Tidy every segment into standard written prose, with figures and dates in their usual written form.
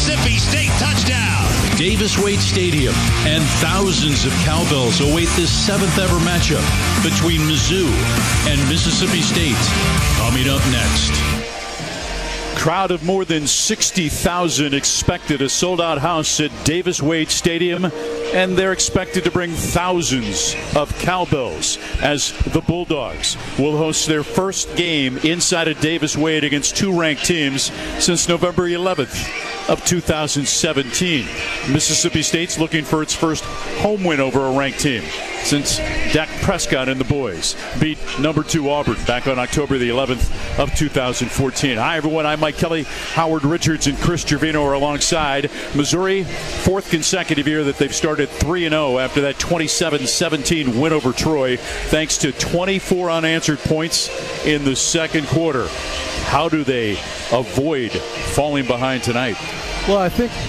Mississippi State touchdown. Davis Wade Stadium and thousands of cowbells await this 7th ever matchup between Mizzou and Mississippi State. Coming up next. Crowd of more than 60,000 expected, a sold-out house at Davis Wade Stadium, and they're expected to bring thousands of cowbells as the Bulldogs will host their first game inside of Davis Wade against two ranked teams since November 11th of 2017. Mississippi State's looking for its first home win over a ranked team since Dak Prescott and the boys beat number 2 Auburn back on October the 11th of 2014. Hi, everyone. I'm Mike Kelly. Howard Richards and Chris Gervino are alongside. Missouri, 4th consecutive year that they've started 3-0 after that 27-17 win over Troy, thanks to 24 unanswered points in the second quarter. How do they avoid falling behind tonight? Well, I think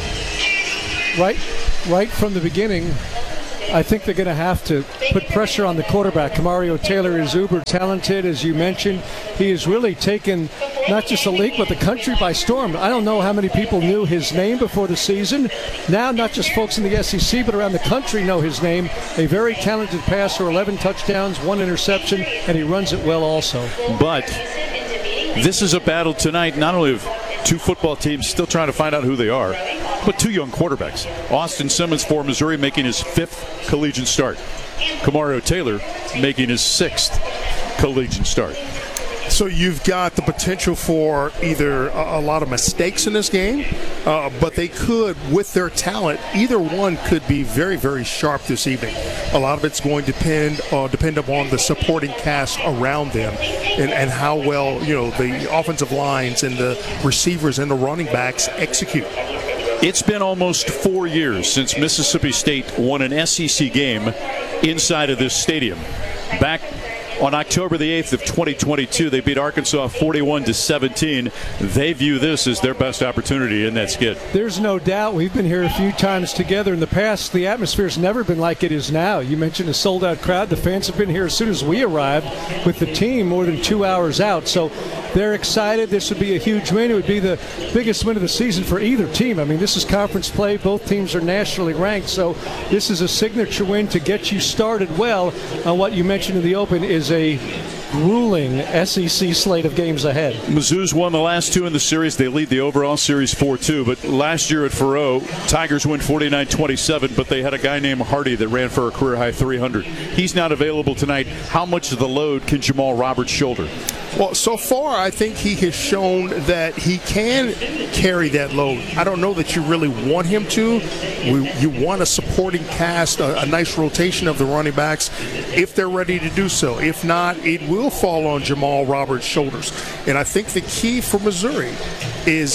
right from the beginning, I think they're going to have to put pressure on the quarterback. Kamario Taylor is uber talented, as you mentioned. He has really taken not just the league, but the country by storm. I don't know how many people knew his name before the season. Now, not just folks in the SEC, but around the country know his name. A very talented passer, 11 touchdowns, 1 interception, and he runs it well also. But this is a battle tonight, not only of two football teams still trying to find out who they are, but two young quarterbacks. Austin Simmons for Missouri making his 5th collegiate start. Kamario Taylor making his 6th collegiate start. So you've got the potential for either a lot of mistakes in this game, but they could, with their talent, either one could be very, very sharp this evening. A lot of it's going to depend upon the supporting cast around them and how well, the offensive lines and the receivers and the running backs execute. It's been almost 4 years since Mississippi State won an SEC game inside of this stadium. Back on October the 8th of 2022, they beat Arkansas 41-17. They view this as their best opportunity in that skid. There's no doubt. We've been here a few times together in the past. The atmosphere's never been like it is now. You mentioned a sold-out crowd. The fans have been here as soon as we arrived with the team more than 2 hours out. So they're excited. This would be a huge win. It would be the biggest win of the season for either team. I mean, this is conference play. Both teams are nationally ranked. So this is a signature win to get you started well on what you mentioned in the open is a grueling SEC slate of games ahead. Mizzou's won the last 2 in the series. They lead the overall series 4-2. But last year at Faurot, Tigers win 49-27, but they had a guy named Hardy that ran for a career-high 300. He's not available tonight. How much of the load can Jamal Roberts shoulder? Well, so far, I think he has shown that he can carry that load. I don't know that you really want him to. You want a supporting cast, a nice rotation of the running backs if they're ready to do so. If not, it will fall on Jamal Roberts' shoulders. And I think the key for Missouri is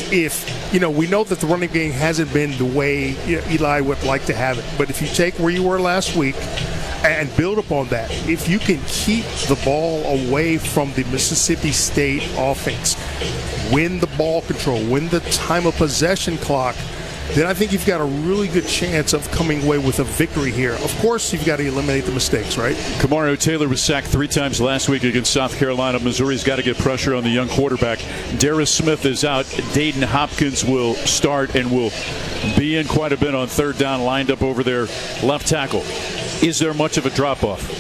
we know that the running game hasn't been the way Eli would like to have it. But if you take where you were last week and build upon that, if you can keep the ball away from the Mississippi State offense, win the ball control, win the time of possession clock, then I think you've got a really good chance of coming away with a victory here. Of course, you've got to eliminate the mistakes, right? Kamario Taylor was sacked 3 times last week against South Carolina. Missouri's got to get pressure on the young quarterback. Darius Smith is out. Dayton Hopkins will start and will be in quite a bit on third down, lined up over their left tackle. Is there much of a drop-off?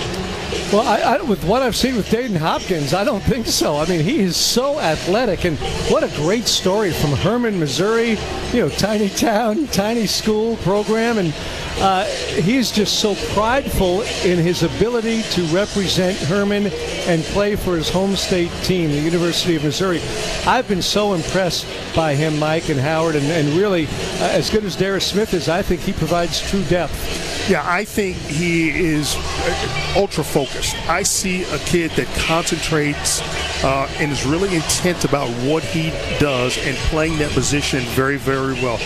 Well, with what I've seen with Dayton Hopkins, I don't think so. I mean, he is so athletic, and what a great story from Hermann, Missouri, tiny town, tiny school program, and he's just so prideful in his ability to represent Hermann and play for his home state team, the University of Missouri. I've been so impressed by him, Mike and Howard, and really, as good as Darius Smith is, I think he provides true depth. Yeah, I think he is ultra-focused. I see a kid that concentrates and is really intent about what he does and playing that position very, very well.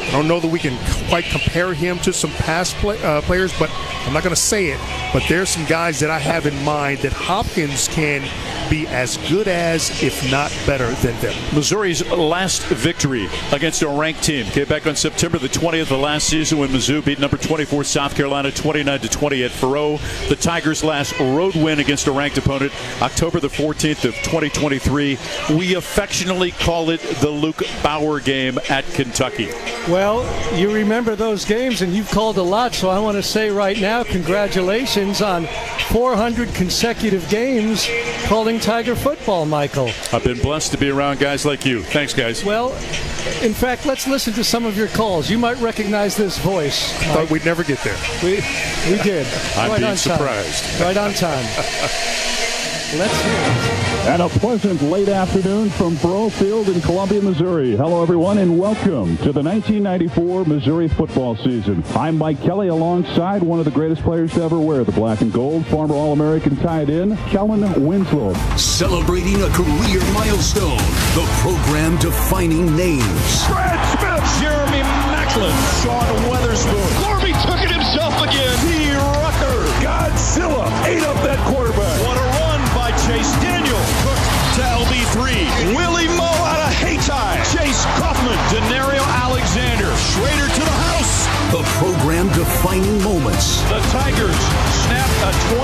I don't know that we can quite compare him to some past players, but I'm not going to say it. But there's some guys that I have in mind that Hopkins can be as good as, if not better than them. Missouri's last victory against a ranked team came back on September the 20th of last season when Mizzou beat number 24 South Carolina 29-20 at Faurot. The Tigers' last road win against a ranked opponent, October the 14th of 2023. We affectionately call it the Luke Bauer game at Kentucky. Well, you remember those games, and you've called a lot, so I want to say right now, congratulations on 400 consecutive games calling Tiger football, Michael. I've been blessed to be around guys like you. Thanks, guys. Well, in fact, let's listen to some of your calls. You might recognize this voice. I thought we'd never get there. We did. I'm right being on surprised. Time. Right on time. Let's hear it. And a pleasant late afternoon from Faurot Field in Columbia, Missouri. Hello, everyone, and welcome to the 1994 Missouri football season. I'm Mike Kelly alongside one of the greatest players to ever wear the black and gold, former All-American tight end, Kellen Winslow. Celebrating a career milestone, the program defining names. Brad Smith, Jeremy Macklin, Sean Weatherspoon. Gorby took it himself again. T. Rucker. Godzilla ate up that quarterback. What a run by Chase Daniel. Cook to LB3. Willie Moe out of Hayti. Chase Kaufman. Denario Alexander. Schrader to the house. The program defining moments. The Tigers snap a